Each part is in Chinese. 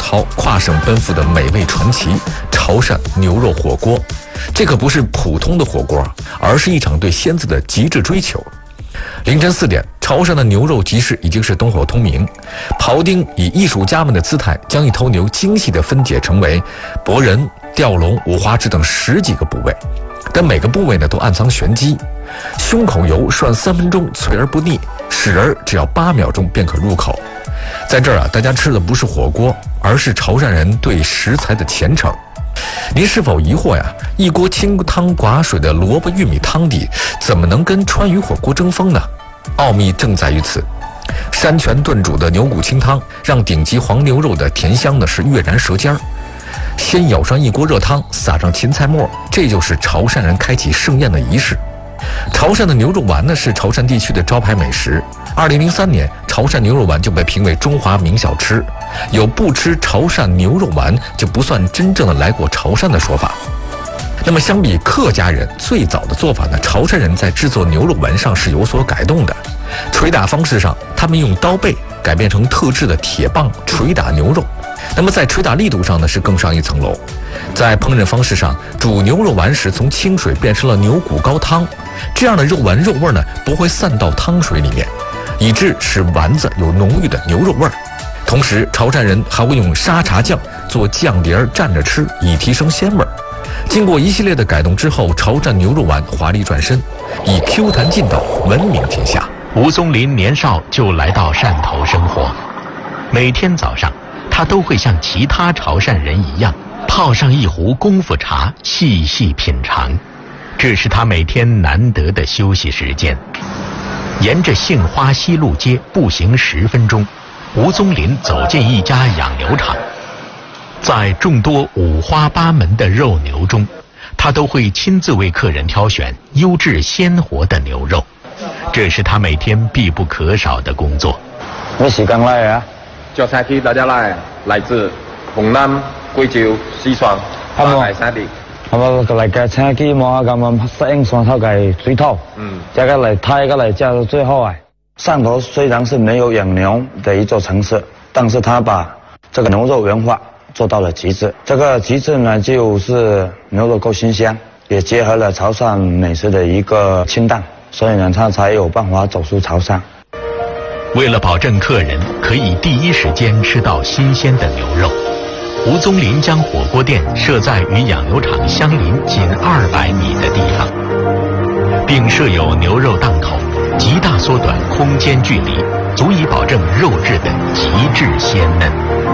涛跨省奔赴的美味传奇——潮汕牛肉火锅。这可不是普通的火锅，而是一场对鲜字的极致追求。凌晨4点，潮汕的牛肉集市已经是灯火通明，庖丁以艺术家们的姿态，将一头牛精细地分解成为脖仁、吊龙、五花趾等10几个部位，但每个部位呢都暗藏玄机。胸口油涮3分钟，脆而不腻；齿仁只要8秒钟便可入口。在这儿啊，大家吃的不是火锅，而是潮汕人对食材的虔诚。您是否疑惑呀？一锅清汤寡水的萝卜玉米汤底，怎么能跟川渝火锅争锋呢？奥秘正在于此。山泉炖煮的牛骨清汤，让顶级黄牛肉的甜香呢是跃然舌尖儿。先舀上一锅热汤，撒上芹菜末，这就是潮汕人开启盛宴的仪式。潮汕的牛肉丸呢是潮汕地区的招牌美食。2003年，潮汕牛肉丸就被评为中华名小吃，有不吃潮汕牛肉丸就不算真正的来过潮汕的说法。那么相比客家人最早的做法呢，潮汕人在制作牛肉丸上是有所改动的。捶打方式上，他们用刀背改变成特制的铁棒捶打牛肉。那么在捶打力度上呢是更上一层楼。在烹饪方式上，煮牛肉丸时从清水变成了牛骨高汤，这样的肉丸肉味呢不会散到汤水里面，以致使丸子有浓郁的牛肉味儿。同时，潮汕人还会用沙茶酱做酱碟蘸着吃，以提升鲜味儿。经过一系列的改动之后，潮汕牛肉丸华丽转身，以 Q 弹劲道闻名天下。 吴宗林年少就来到汕头生活，每天早上他都会像其他潮汕人一样泡上一壶功夫茶，细细品尝。这是他每天难得的休息时间。沿着杏花西路街步行10分钟，吴宗林走进一家养牛场。在众多五花八门的肉牛中，他都会亲自为客人挑选优质鲜活的牛肉，这是他每天必不可少的工作。 咩時間嚟啊？ 叫菜區大家來自紅南、貴州、四川、八界三地。 係咪嚟嘅車機摸下咁適應上頭嘅水土？這個嚟泰，一個嚟叫最後啊。汕頭雖然是沒有養牛的一座城市，但是他把這個牛肉文化做到了極致。這個極致呢，就是牛肉夠新鮮，也結合了潮汕美食的一個清淡，所以呢，他才有辦法走出潮汕。 为了保证客人可以第一時間吃到新鮮的牛肉，吳宗林將火鍋店設在與養牛場相鄰僅200米的地方，並設有牛肉檔口，極大縮短空間距離，足以保證肉質的極致鮮嫩。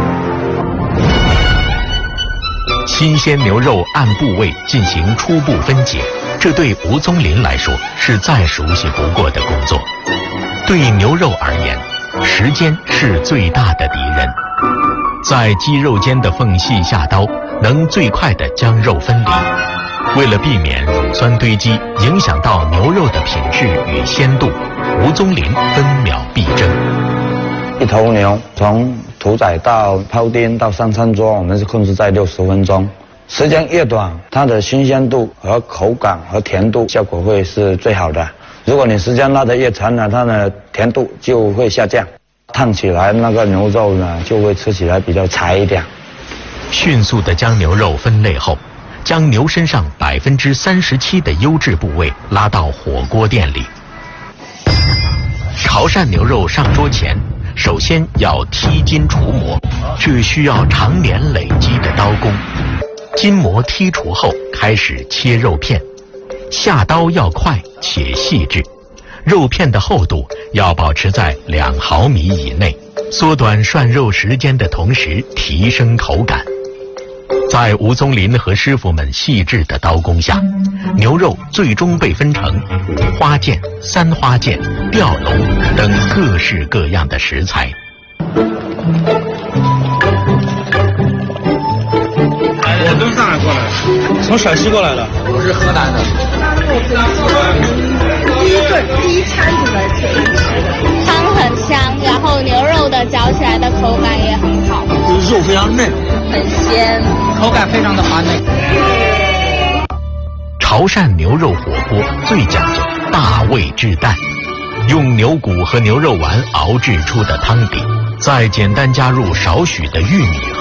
新鮮牛肉按部位進行初步分解，這對吳宗林來說是再熟悉不過的工作。對牛肉而言，時間是最大的敵人。在肌肉間的縫隙下刀，能最快地將肉分離。為了避免乳酸堆積，影響到牛肉的品質與鮮度，吳宗林分秒必爭。 一頭牛從屠宰到庖丁到上餐桌，我們是控制在60分鐘。時間越短，它的新鮮度和口感和甜度效果會是最好的。如果你時間拉得越長呢，它的甜度就會下降，燙起來那個牛肉呢就會吃起來比較柴一點。 迅速地將牛肉分類後，將牛身上37%的優質部位拉到火鍋店裡。潮汕牛肉上桌前，首先要剔筋除膜，這需要長年累積的刀工。筋膜剔除後，開始切肉片，下刀要快且細緻，肉片的厚度要保持在2毫米以內，縮短涮肉時間的同時提升口感。在吳宗林和師傅們細緻的刀工下，牛肉最終被分成5花腱、3花腱、吊龍等各式各樣的食材。 我从上海过来的，从陕西过来的， 我是河南的。 第一餐就来这里吃的，汤很香，然后牛肉的嚼起来的口感也很好， 肉非常嫩， 很鲜， 口感非常的滑嫩。 潮汕牛肉火锅最讲究大味至淡，用牛骨和牛肉丸熬制出的汤底，再簡單加入少許的玉米